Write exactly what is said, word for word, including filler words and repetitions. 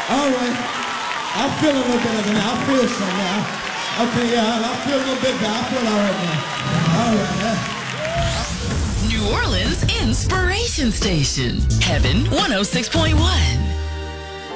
All right. I feel a little better now. I feel some now. Okay, yeah, I feel a little bit better. I feel all right now. All right. Yeah. New Orleans Inspiration Station. Heaven one oh six point one.